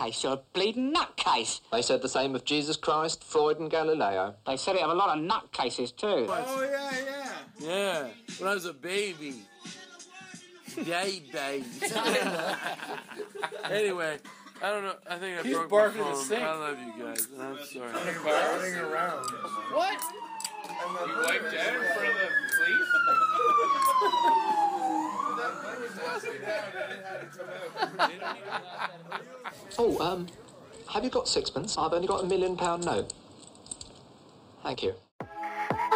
nutcase. You're a bleeding nutcase. They said the same of Jesus Christ, Freud and Galileo. They said it of a lot of nutcases, too. Oh, yeah. Yeah, when I was a baby. Baby. Anyway, I don't know. I think I He's broke barking my in the phone. sink. I love you guys. I'm sorry. Running around. What? You wiped out in front of the police? Oh, have you got sixpence? I've only got £1 million note. Thank you.